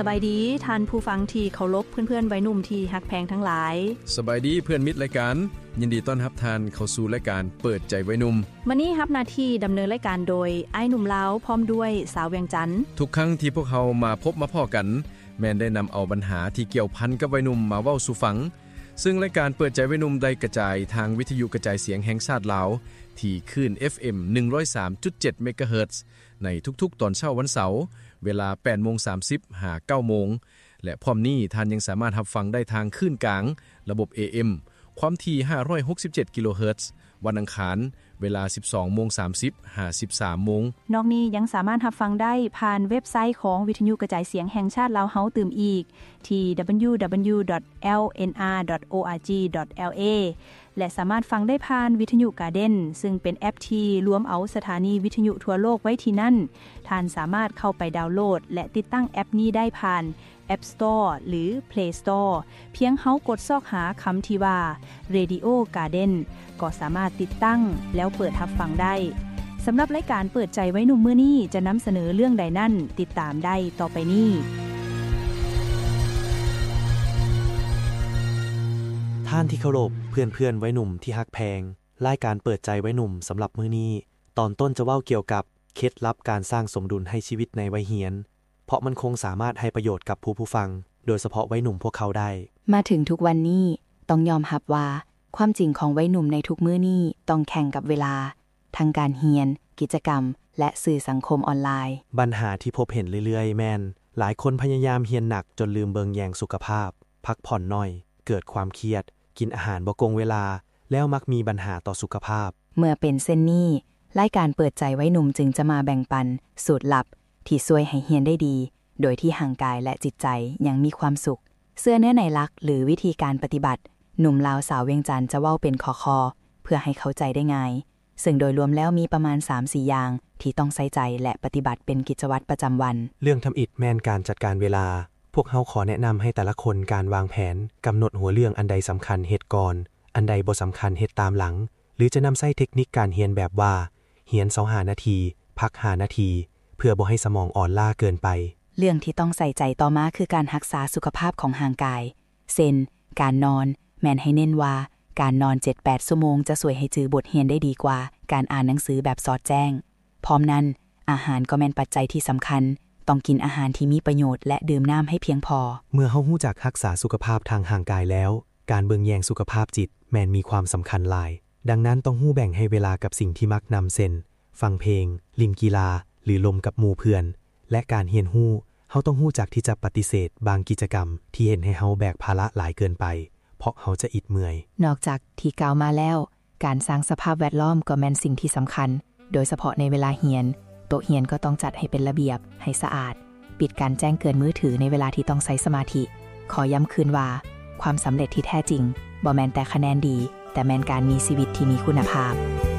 บายดีท่านผู้ฟังที่เคารพเพื่อนๆวัยหนุ่มที่ฮักแพงทั้งหลายสบายดีเพื่อนมิตรรายการยินดีต้อนรับท่านเข้าสู่รายการเปิดใจวัยหนุ่มมื้อนี้รับหน้าที่ดำเนินรายการโดยอ้ายหนุ่มลาวพร้อมด้วยสาวเวียงจันทน์ทุกครั้งที่พวกเขามาพบมาพ้อกันแม่นได้นำเอาปัญหาที่เกี่ยวพันกับวัยหนุ่มมาเว้าสู่ฟังซึ่งรายการเปิดใจวัยหนุ่มได้กระจายทางวิทยุกระจายเสียงแห่งชาติลาวที่คลื่น FM 103.7 เมกะเฮิรตซ์ในทุกๆตอนเช้าวันเสาร์เวลา 8:30 น. หา 9:00 น. และพร้อมนี้ท่านยังสามารถรับฟังได้ทางคลื่นกลางระบบ AM ความถี่567 กิโลเฮิรตซ์วันอังคารเวลา 12:30 หา 13:00 น. นอกนี้ยังสามารถรับฟังได้ผ่านเว็บไซต์ของวิทยุกระจายเสียงแห่งชาติลาวเฮาตื่มอีกที่ www.lnr.org.la และสามารถฟังได้ผ่านวิทยุกาเด้นซึ่งเป็นแอปที่รวมเอาสถานีวิทยุทั่วโลกไว้ที่นั่นท่านสามารถเข้าไปดาวน์โหลดและติดตั้งแอปนี้ได้ผ่าน App Store หรือ Play Store เพียงเฮากดซอกหาคำที่ว่า Radio Garden ก็สามารถติดตั้งแล้วเปิดรับฟังได้สำหรับรายการเปิดใจไว้หนุ่มมื้อนี้จะนำเสนอเรื่องใดนั่นติดตามได้ต่อไปนี้ท่านที่เคารพเพื่อนๆไว้หนุ่มที่ฮักแพงรายการเปิดใจไว้หนุ่มสำหรับมื้อนี้ตอนต้นจะเว้าเกี่ยวกับเคล็ดลับการสร้างสมดุลให้ชีวิตในวัยเหียนเพราะมันคงสามารถให้ประโยชน์กับผู้ฟังโดยเฉพาะวัยหนุ่มพวกเขาได้มาถึงทุกวันนี้ต้องยอมรับว่าความจริงของวัยหนุ่มในทุกมื้อนี้ต้องแข่งกับเวลาทั้งการเรียนกิจกรรมและสื่อสังคมออนไลน์ปัญหาที่พบเห็นเรื่อยๆแม่นหลายคนพยายามเรียนหนักจนลืมเบิงแยงสุขภาพพักผ่อนน้อยเกิดความเครียดกินอาหารบ่กงเวลาแล้วมักมีปัญหาต่อสุขภาพเมื่อเป็นเส้นนี้รายการเปิดใจไว้หนุ่มจึงจะมาแบ่งปันสูตรลับที่ช่วยให้เรียนได้ดีโดยที่ห่างกายและจิตใจยังมีความสุขเสื้อเนื้อในลักหรือวิธีการปฏิบัติหนุ่มลาวสาวเวียงจันทน์จะเว้าเป็นคอเพื่อให้เข้าใจได้ง่ายซึ่งโดยรวมแล้วมีประมาณ 3-4 อย่างที่ต้องใส่ใจและปฏิบัติเป็นกิจวัตรประจำวันเรื่องทำอิฐแม่นการจัดการเวลาพวกเฮาขอแนะนำให้แต่ละคนการวางแผนกำหนดหัวเรื่องอันใดสำคัญเฮ็ดก่อนอันใดบ่สำคัญเฮ็ดตามหลังหรือจะนำใช้เทคนิคการเรียนแบบว่าเรียน25 นาทีพัก5 นาทีเพื่อบ่ให้สมองอ่อนล้าเกินไปเรื่องที่ต้องใส่ใจต่อมาคือการรักษาสุขภาพของร่างกายเช่นการนอนแม่นให้เน้นว่าการนอน 7-8 ชั่วโมงจะช่วยให้จือบทเรียนได้ดีกว่าการอ่านหนังสือแบบสอดแจ้งพร้อมนั้นอาหารก็แม่นปัจจัยที่สำคัญต้องกินอาหารที่มีประโยชน์และดื่มน้ำให้เพียงพอเมื่อเฮารู้จักรักษาสุขภาพทางร่างกายแล้วการเบิ่งแยงสุขภาพจิตแม่นมีความสำคัญหลายดังนั้นต้องรู้แบ่งให้เวลากับสิ่งที่มักนำเช่นฟังเพลงเล่นกีฬาหรือลมกับหมู่เพื่อนและการเรียนรู้เฮาต้องรู้จักที่จะปฏิเสธบางกิจกรรมที่เห็นให้เฮาแบกภาระหลายเกินไปเพราะเฮาจะอิดเมื่อยนอกจากที่กล่าวมาแล้วการสร้างสภาพแวดล้อมก็แม่นสิ่งที่สำคัญโดยเฉพาะในเวลาเรียนโต๊ะเรียนก็ต้องจัดให้เป็นระเบียบให้สะอาดปิดการแจ้งเตือนมือถือในเวลาที่ต้องใช้สมาธิขอย้ำคืนว่าความสำเร็จที่แท้จริงบ่แม่นแต่คะแนนดีแต่แม่นการมีชีวิตที่มีคุณภาพ